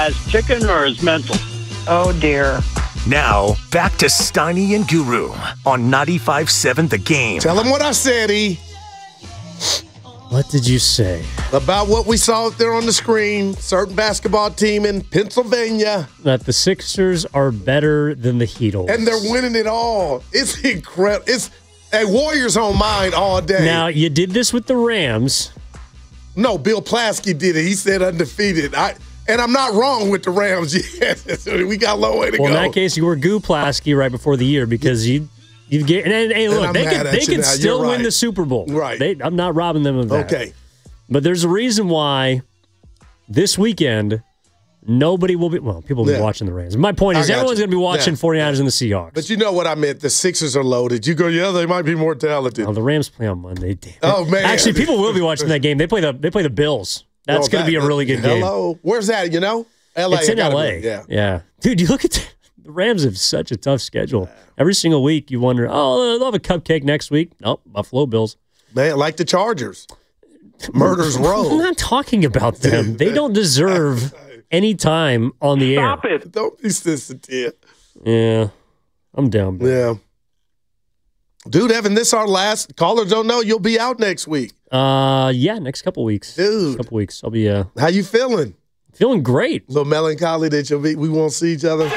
As chicken or as mental? Oh, dear. Now, back to Steiny and Guru on 95.7 The Game. Tell him what I said, E. What did you say? About what we saw up there on the screen. Certain basketball team in Pennsylvania. That the Sixers are better than the Heatles. And they're winning it all. It's incredible. It's a Warriors on mine all day. Now, you did this with the Rams. No, Bill Plaschke did it. He said undefeated. And I'm not wrong with the Rams. Yes, we got a long way to go. Well, in that case, you were Goo Plaschke right before the year because you get. And hey, look, they could still win the Super Bowl. Right. I'm not robbing them of that. Okay. But there's a reason why this weekend nobody will be. Well, people will be watching the Rams. My point is, everyone's going to be watching 49ers and the Seahawks. But you know what I meant. The Sixers are loaded. You go, yeah, they might be more talented. Oh, the Rams play on Monday. Damn. Oh man. Actually, people will be watching that game. They play the Bills. That's going to be a really good game. Hello. Where's that? You know, L.A. It's in L.A. Yeah. Dude, you look at the Rams have such a tough schedule. Every single week, you wonder, oh, they'll have a cupcake next week. Nope, Buffalo Bills. Man, like the Chargers. Murders Row. I'm not talking about them. They don't deserve any time on the air. Stop it. Don't be sensitive. Yeah. I'm down. Yeah. Dude, Evan, this our last. Callers don't know you'll be out next week. Yeah, next couple weeks. Dude. Next couple weeks. I'll be How you feeling? feeling great. A little melancholy that we won't see each other.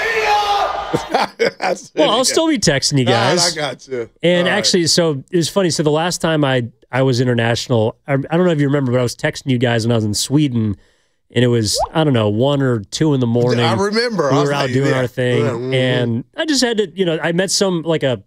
Well, I'll still be texting you guys. All right, I got you. And actually, so it was funny. So the last time I was international, I don't know if you remember, but I was texting you guys when I was in Sweden, and it was, I don't know, 1 or 2 in the morning. I remember. We were out doing our thing, and I just had to, I met some,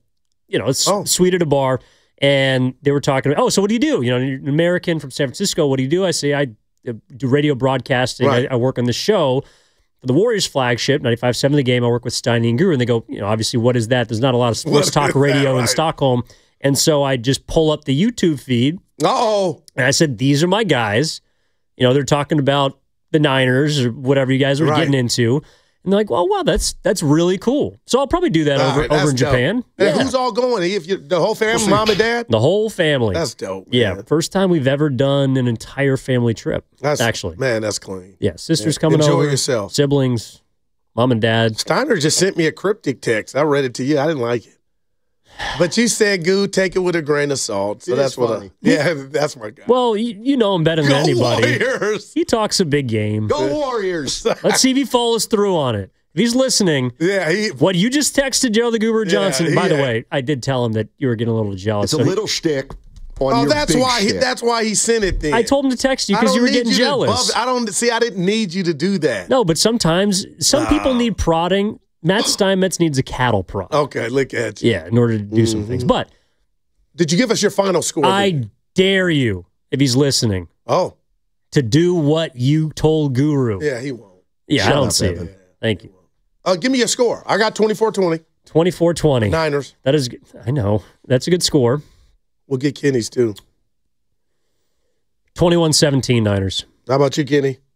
Swede at a bar, and they were talking about, so what do you do? You're an American from San Francisco. What do you do? I say, I do radio broadcasting. Right. I work on the show. For the Warriors flagship, 95.7 The Game, I work with Steiny and Guru, and they go, obviously, what is that? There's not a lot of sports talk radio in Stockholm. And so I just pull up the YouTube feed. Uh-oh. And I said, these are my guys. They're talking about the Niners or whatever you guys are getting into. And they're like, well, wow, that's really cool. So I'll probably do that over in Japan. And who's all going? The whole family, mom and dad? The whole family. That's dope, man. Yeah, first time we've ever done an entire family trip, actually. Man, that's clean. Yeah, sisters coming over. Enjoy yourself. Siblings, mom and dad. Steiner just sent me a cryptic text. I read it to you. I didn't like it. But you said, Goo, take it with a grain of salt. So that's what that's my guy. Well, you know him better than anybody. Warriors. He talks a big game. Go Warriors. Let's see if he follows through on it. If he's listening, what you just texted Gerald the Goober Johnson, by the way, I did tell him that you were getting a little jealous. It's a little shtick on your that's big why shtick. That's why he sent it then. I told him to text you because you were getting jealous. I didn't need you to do that. No, but sometimes some people need prodding. Matt Steinmetz needs a cattle prod. Okay, look at you. Yeah, in order to do some things. But did you give us your final score? I dare you, if he's listening, to do what you told Guru. Yeah, he won't. Yeah, I don't see it. Thank you. Give me a score. I got 24-20. 24-20. Niners. That is, I know. That's a good score. We'll get Kenny's too. 21-17 Niners. How about you, Kenny?